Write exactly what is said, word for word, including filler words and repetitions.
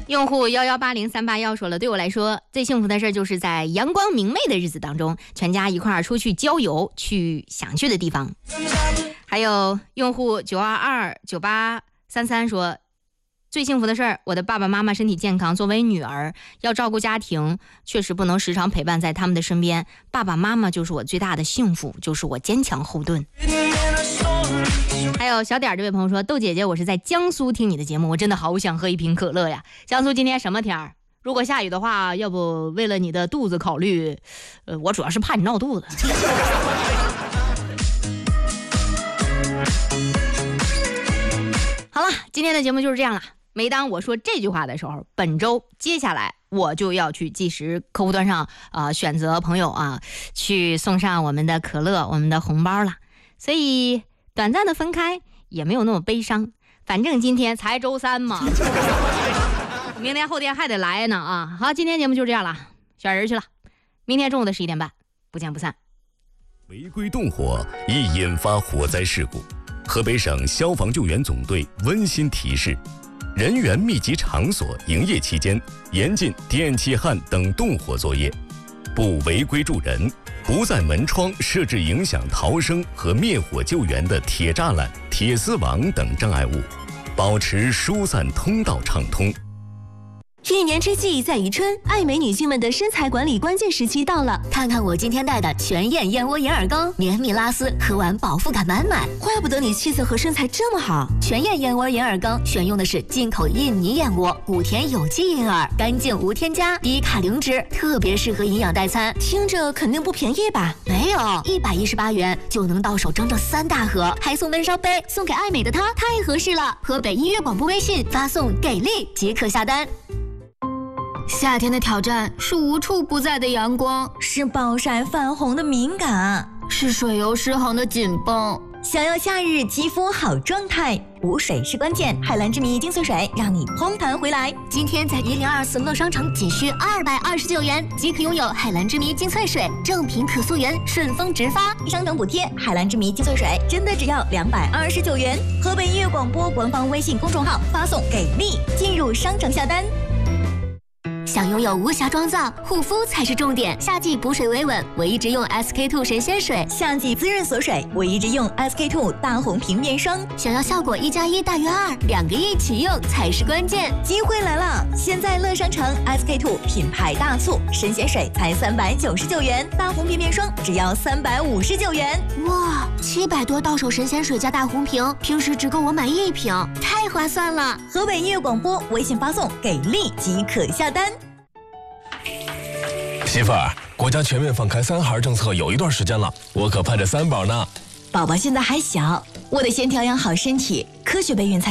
用户幺幺八零三八幺说了，对我来说最幸福的事就是在阳光明媚的日子当中，全家一块儿出去郊游，去想去的地方。还有用户九二二九八三三说，最幸福的事儿，我的爸爸妈妈身体健康。作为女儿，要照顾家庭，确实不能时常陪伴在他们的身边。爸爸妈妈就是我最大的幸福，就是我坚强后盾。还有小点这位朋友说，豆姐姐，我是在江苏听你的节目，我真的好想喝一瓶可乐呀。江苏今天什么天儿？如果下雨的话，要不为了你的肚子考虑，呃，我主要是怕你闹肚子。好了，今天的节目就是这样了。每当我说这句话的时候，本周接下来我就要去计时客户端上啊、呃、选择朋友啊，去送上我们的可乐、我们的红包了。所以短暂的分开也没有那么悲伤，反正今天才周三嘛，明天后天还得来呢啊！好，今天节目就这样了，选人去了，明天中午的十一点半，不见不散。 违规动火易引发火灾事故，河北省消防救援总队温馨提示：人员密集场所营业期间，严禁电气焊等动火作业，不违规助人，不在门窗设置影响逃生和灭火救援的铁栅栏、铁丝网等障碍物，保持疏散通道畅通。 一年之计在于春，爱美女性们的身材管理关键时期到了。看看我今天带的全燕燕窝眼耳膏，绵密拉丝，喝完饱腹感满满。怪不得你气色和身材这么好。全燕燕窝眼耳膏选用的是进口印尼燕窝，古田有机银耳，干净无添加，低卡零脂，特别适合营养代餐。听着肯定不便宜吧？没有，一百一十八元就能到手整整三大盒，还送闷烧杯，送给爱美的她太合适了。河北音乐广播微信发送给力即可下单。夏天的挑战是无处不在的阳光， 是暴晒泛红的敏感， 是水油失衡的紧绷。 想要夏日肌肤好状态，补水是关键。海蓝之谜精粹水让你嘭弹回来。 今天在一零二四乐商城仅需二百二十九元即可拥有海蓝之谜精粹水，正品可溯源，顺丰直发， 商城补贴。海蓝之谜精粹水真的只要两百二十九元。河北音乐广播官方微信公众号发送给力，进入商城下单。 想拥有无瑕妆造，护肤才是重点。夏季补水维稳，我一直用 S K two 神仙水； 夏季滋润锁水，我一直用 S K two 大红瓶面霜。 想要效果一加一大于二，两个一起用才是关键。 机会来了！现在乐商城 S K two 品牌大促，神仙水才三百九十九元，大红瓶面霜只要三百五十九元。 哇，七百多到手神仙水加大红瓶，平时只够我买一瓶，太划算了！ 河北音乐广播微信发送给力即可下单。 媳妇儿，国家全面放开三孩政策有一段时间了，我可盼着三宝呢。 宝宝现在还小，我得先调养好身体，科学备孕才